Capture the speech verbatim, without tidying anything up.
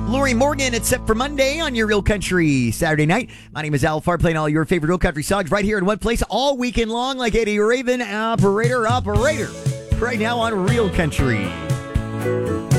Lori Morgan, it's set for Monday on your Real Country Saturday night. My name is Al Farr, playing all your favorite Real Country songs right here in one place all weekend long, like Eddie Raven, operator, operator, right now on Real Country.